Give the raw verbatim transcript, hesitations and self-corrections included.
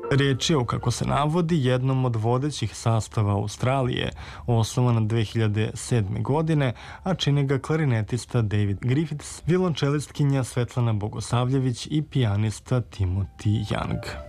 Riječ je o, kako se navodi, jednom od vodećih sastava Australije, osnovan dve hiljade sedme. godine, a čini ga klarinetista David Griffiths, violončelistkinja Svetlana Bogosavljević i pijanista Timothy Young.